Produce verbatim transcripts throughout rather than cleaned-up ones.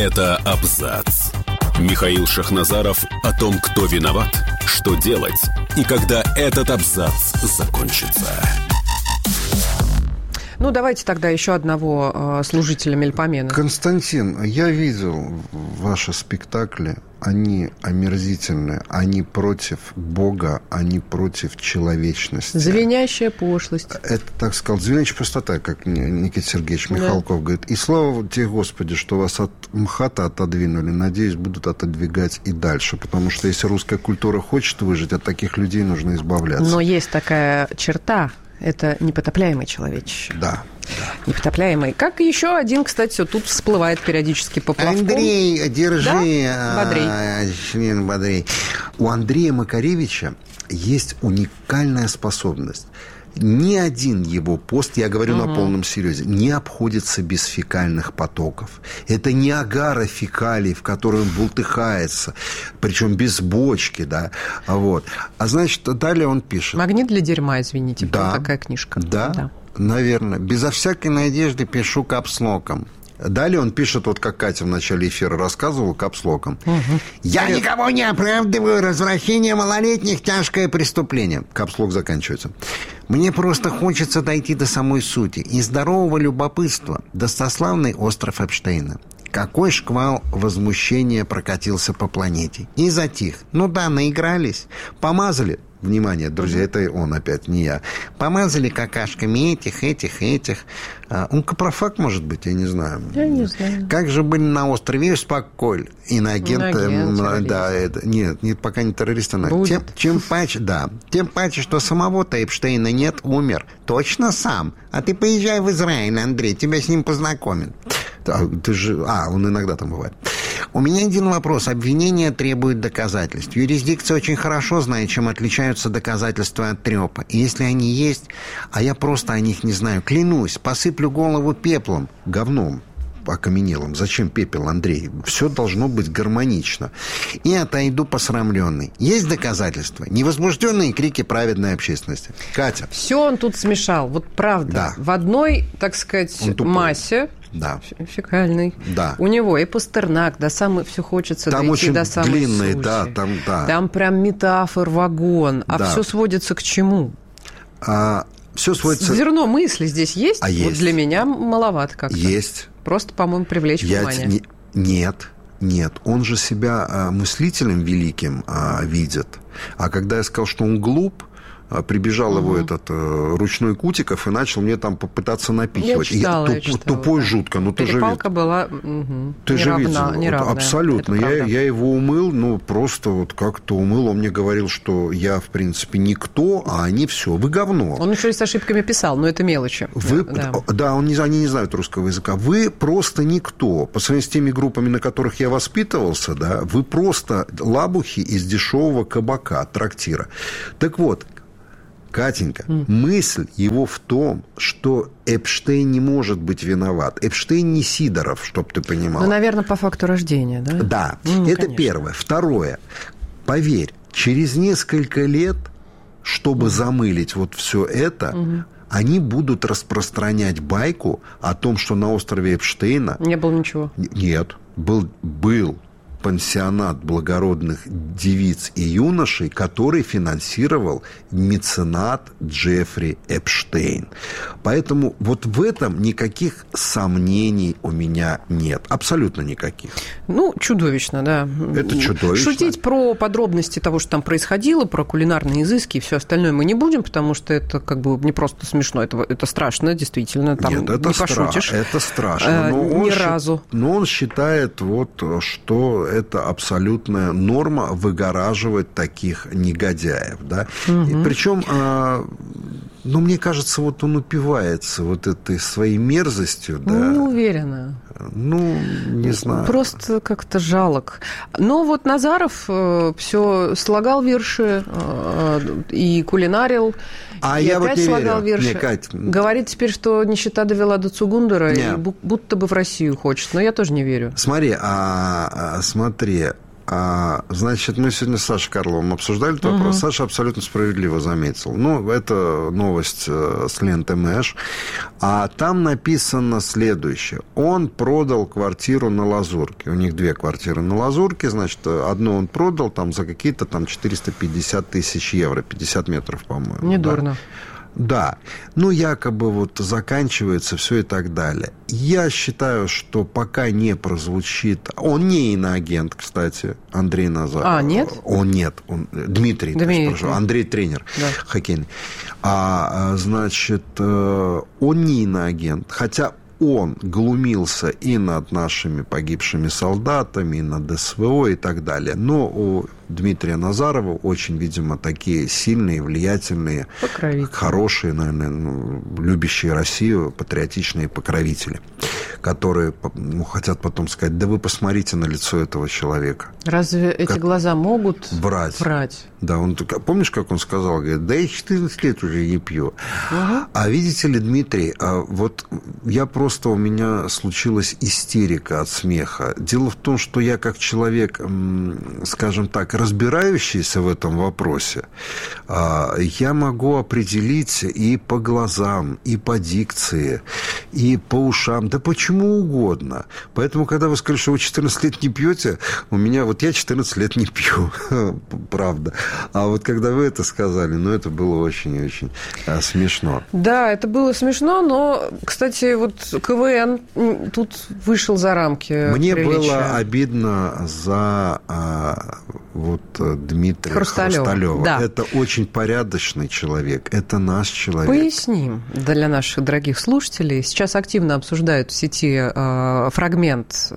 Это «Абзац». Михаил Шахназаров о том, кто виноват, что делать и когда этот абзац закончится. Ну, давайте тогда еще одного э, служителя Мельпомена. Константин, я видел ваши спектакли. Они омерзительны. Они против Бога, они против человечности. Звенящая пошлость. Это, так сказал, звенящая пустота, как Никита Сергеевич Михалков да. говорит. И слава тебе, Господи, что вас от МХАТа отодвинули. Надеюсь, будут отодвигать и дальше. Потому что если русская культура хочет выжить, от таких людей нужно избавляться. Но есть такая черта. Это непотопляемый человечище. Да, да. Непотопляемый. Как еще один, кстати, тут всплывает периодически поплавком. Андрей, держи. Да? Бодрей. Член Бодрей. У Андрея Макаревича есть уникальная способность. Ни один его пост, я говорю угу. на полном серьезе, не обходится без фекальных потоков. Это Ниагара фекалий, в которой он бултыхается, причем без бочки, да. Вот. А значит, далее он пишет. «Магнит для дерьма», извините, да, такая книжка. Да, да, наверное. «Безо всякой надежды пишу капслоком». Далее он пишет, вот как Катя в начале эфира рассказывала, капслоком. Угу. «Я Привет. никого не оправдываю. Развращение малолетних – тяжкое преступление». Капслок заканчивается. «Мне просто хочется дойти до самой сути. Из здорового любопытства достославный остров Эпштейна. Какой шквал возмущения прокатился по планете. И затих. Ну да, наигрались. Помазали». Внимание, друзья, это он опять, не я. Помазали какашками этих, этих, этих. Он капрофаг, может быть, я не знаю. Я не знаю. Как же были на острове Споколь, иноагент, иноагент да, это, нет, нет, пока не террорист, тем, чем паче, да, тем паче, что самого-то Эпштейна нет, умер. Точно сам. А ты поезжай в Израиль, Андрей, тебя с ним познакомят. Ты же, а, он иногда там бывает. У меня один вопрос. Обвинение требует доказательств. Юрисдикция очень хорошо знает, чем отличаются доказательства от трёпа. И если они есть, а я просто о них не знаю, клянусь, посыплю голову пеплом, говном окаменелым. Зачем пепел, Андрей? Все должно быть гармонично. И отойду посрамленный. Есть доказательства? Невозбужденные крики праведной общественности. Катя. Все он тут смешал. Вот правда. Да. В одной, так сказать, массе... Да. Фекальный. Да. У него и Пастернак, до самой, все хочется там дойти до самой сути. Там очень длинный, да, там, да. Там прям метафор, вагон. А да. все сводится к чему? А, все сводится... Зерно мысли здесь есть? А вот есть. Для меня маловато как-то. Есть. Просто, по-моему, привлечь Я внимание. Не... Нет, нет. Он же себя а, мыслителем великим а, видит. А когда я сказал, что он глуп, прибежал угу. его этот э, ручной Кутиков и начал мне там попытаться напихивать. Я читала, я, я туп, читала, тупой да. жутко. Ну, Перепалка ты же была угу. ты же видел. Неравная, абсолютно. Я, я его умыл, ну, просто вот как-то умыл. Он мне говорил, что я, в принципе, никто, а они все. Вы говно. Он еще и с ошибками писал, но это мелочи. Вы, да, да он не, они не знают русского языка. Вы просто никто. По сравнению с теми группами, на которых я воспитывался, да, вы просто лабухи из дешевого кабака, трактира. Так вот, Катенька, mm. мысль его в том, что Эпштейн не может быть виноват. Эпштейн не Сидоров, чтоб ты понимал. Ну, наверное, по факту рождения, да? Да, mm, это конечно. Первое. Второе. Поверь, через несколько лет, чтобы mm. замылить вот все это, mm-hmm. они будут распространять байку о том, что на острове Эпштейна... Не было ничего. Нет, был... был. пансионат благородных девиц и юношей, который финансировал меценат Джеффри Эпштейн. Поэтому вот в этом никаких сомнений у меня нет. Абсолютно никаких. Ну, чудовищно, да. Это чудовищно. Шутить про подробности того, что там происходило, про кулинарные изыски и все остальное мы не будем, потому что это как бы не просто смешно, это, это страшно, действительно. Там Нет, это не стра- пошутишь. Это страшно. Но Ни он разу. Счит, но он считает, вот, что это абсолютная норма выгораживать таких негодяев. Да? Угу. И причем, а, ну, мне кажется, вот он упивается вот этой своей мерзостью. Да? Не уверена. Ну, не знаю. Просто как-то жалок. Но вот Назаров э, все слагал верши э, и кулинарил. А и я опять вот не слагал верю. верши. Не, Кать... Говорит теперь, что нищета довела до Цугундера, и будто бы в Россию хочет. Но я тоже не верю. Смотри, а, а, смотри, А, значит, мы сегодня с Сашей Карловым обсуждали этот вопрос. Угу. Саша абсолютно справедливо заметил. Ну, это новость с ленты Мэш. А там написано следующее. Он продал квартиру на Лазурке. У них две квартиры на Лазурке. Значит, одну он продал там за какие-то там четыреста пятьдесят тысяч евро. пятьдесят метров, по-моему. Недурно. Да. Да, ну, якобы вот заканчивается все и так далее. Я считаю, что пока не прозвучит... Он не иноагент, кстати, Андрей Назаров. А, нет? Он нет, он... Дмитрий, Дмитрий. Прошу, Андрей тренер, да. хоккейный. А, значит, он не иноагент, хотя... Он глумился и над нашими погибшими солдатами, и над СВО и так далее. Но у Дмитрия Назарова очень, видимо, такие сильные, влиятельные, хорошие, наверное, ну, любящие Россию, патриотичные покровители, которые ну, хотят потом сказать, да вы посмотрите на лицо этого человека. Разве эти как глаза могут врать? врать? Да, он, помнишь, как он сказал? Говорит, да я четырнадцать лет уже не пью. Угу. А видите ли, Дмитрий, вот я просто, у меня случилась истерика от смеха. Дело в том, что я как человек, скажем так, разбирающийся в этом вопросе, я могу определить и по глазам, и по дикции, и по ушам, да почему угодно. Поэтому, когда вы сказали, что вы четырнадцать лет не пьете, у меня, вот я четырнадцать лет не пью, правда. А вот когда вы это сказали, ну, это было очень-очень а, смешно. Да, это было смешно, но, кстати, вот КВН тут вышел за рамки Мне приличия. Было обидно за а, вот Дмитрия Хрусталева. Хрусталева. Да. Это очень порядочный человек, это наш человек. Поясним для наших дорогих слушателей. Сейчас активно обсуждают в сети э, фрагмент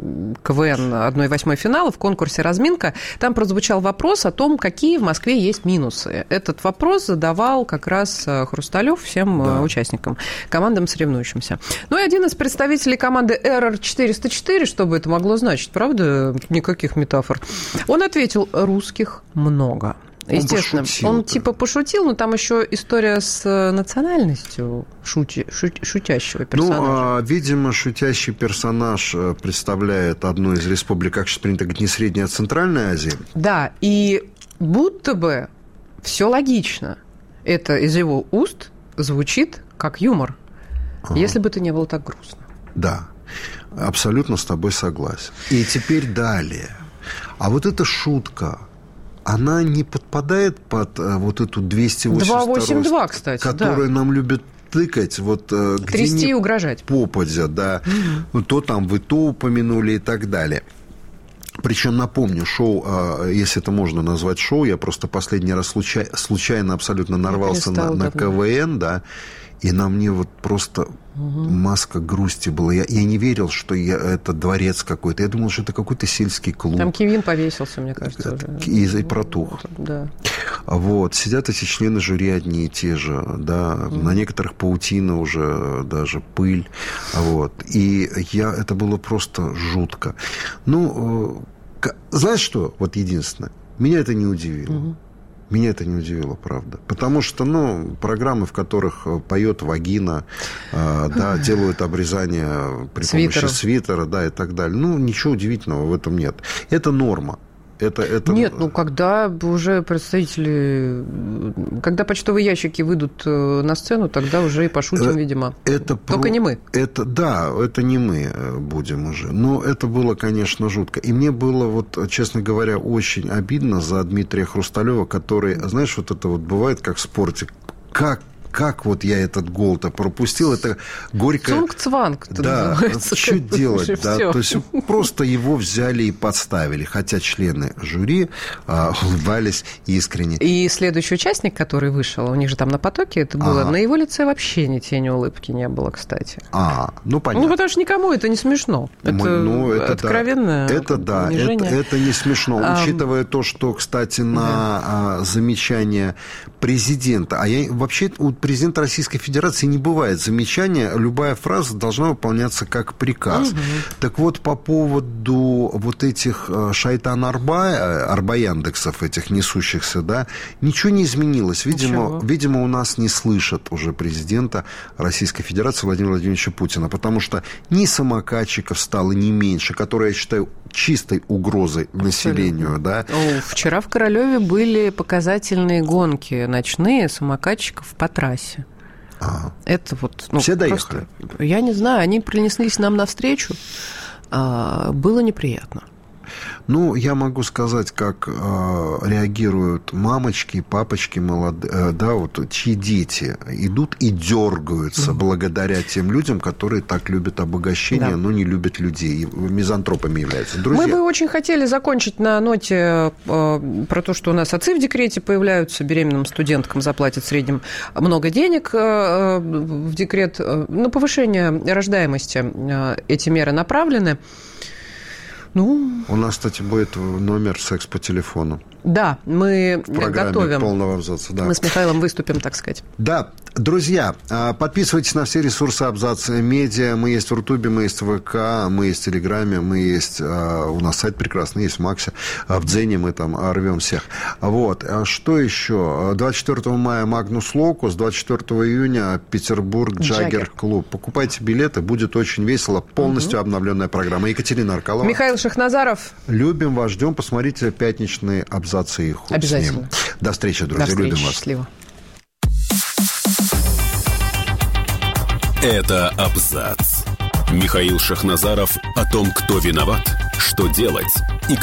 КВН одна восьмая финала в конкурсе «Разминка». Там прозвучал вопрос о том, какие в Москве есть минусы. Этот вопрос задавал как раз Хрусталев всем да. участникам, командам соревнующимся. Ну и один из представителей команды эр эр четыреста четыре, что бы это могло значить, правда? Никаких метафор. Он ответил, русских много. Он Естественно, пошутил, он да. типа пошутил, но там еще история с национальностью шути, шут, шутящего персонажа. Ну, а, видимо, шутящий персонаж представляет одну из республик, как сейчас принято говорить, не Средняя, а Центральная Азия. Да, и будто бы все логично. Это из его уст звучит как юмор. Ага. Если бы это не было так грустно. Да, абсолютно с тобой согласен. И теперь далее. А вот эта шутка, она не подпадает под вот эту двести восемьдесят два, двести восемьдесят два, кстати, которую да. нам любят тыкать, вот трясти где и угрожать. Попадя, да. Угу. То там вы то упомянули и так далее. Причем, напомню, шоу, если это можно назвать шоу, я просто последний раз случай, случайно абсолютно нарвался на, на КВН, да, и на мне вот просто угу. маска грусти была. Я, я не верил, что я, это дворец какой-то. Я думал, что это какой-то сельский клуб. Там Кевин повесился, мне кажется, уже. И, и протух. Да. Вот. Сидят эти члены жюри одни и те же, да. Угу. На некоторых паутина уже, даже пыль. Вот. И я, это было просто жутко. Ну, знаешь что? Вот единственное. Меня это не удивило. Угу. Меня это не удивило, правда. Потому что, ну, программы, в которых поет вагина, э, да, делают обрезание при Свитеров. помощи свитера, да, и так далее. Ну, ничего удивительного в этом нет. Это норма. Это, это... Нет, ну, когда уже представители... Когда почтовые ящики выйдут на сцену, тогда уже и пошутим, видимо. Это Только про... не мы. Это, да, это не мы будем уже. Но это было, конечно, жутко. И мне было, вот, честно говоря, очень обидно за Дмитрия Хрусталева, который, знаешь, вот это вот бывает как в спорте. Как Как вот я этот гол-то пропустил, это горькое... Цунг-цванг, это да, называется. Что делать, да? Всё. То есть просто его взяли и подставили, хотя члены жюри а, улыбались искренне. И следующий участник, который вышел, у них же там на потоке это было, ага. на его лице вообще ни тени улыбки не было, кстати. А, ну понятно. Ну, потому что никому это не смешно. Это, ну, это откровенное да. Это да, это, это не смешно. А... Учитывая то, что, кстати, на да. замечание президента, а я вообще президента Российской Федерации не бывает замечания, любая фраза должна выполняться как приказ. Угу. Так вот, по поводу вот этих шайтан-арба, арба-яндексов, этих несущихся, да, ничего не изменилось. Видимо, видимо, у нас не слышат уже президента Российской Федерации Владимира Владимировича Путина, потому что ни самокатчиков стало не меньше, которые, я считаю, чистой угрозой населению. Да. О, вчера в Королеве были показательные гонки ночные самокатчиков по трассе. Ага. Это вот, ну, все доехали? Просто, я не знаю, они принеслись нам навстречу. А, было неприятно. Ну, я могу сказать, как э, реагируют мамочки, папочки молодые, э, да, вот, чьи дети идут и дергаются mm-hmm. благодаря тем людям, которые так любят обогащение, да. но не любят людей, мизантропами являются. Друзья. Мы бы очень хотели закончить на ноте э, про то, что у нас отцы в декрете появляются, беременным студенткам заплатят в среднем много денег э, в декрет. На повышение рождаемости э, эти меры направлены. Ну... У нас, кстати, будет номер «Секс по телефону». Да, мы в программе готовим. Полного абзаца, да. Мы с Михаилом выступим, так сказать. Да, друзья, подписывайтесь на все ресурсы Абзац Медиа. Мы есть в Рутубе, мы есть в ВК, мы есть в Телеграме, мы есть... У нас сайт прекрасный, есть в Максе, в Дзене мы там рвем всех. Вот. Что еще? двадцать четвёртого мая Магнус Локус, двадцать четвёртого июня Петербург Джаггер Клуб. Покупайте билеты, будет очень весело. Полностью угу. обновленная программа. Екатерина Аркалова. Михаил Шахназаров. Любим вас, ждем. Посмотрите пятничные абзацы. Обязательно. До встречи, друзья. До встречи. Любим вас. Счастливо. Это «Абзац». Михаил Шахназаров о том, кто виноват, что делать и как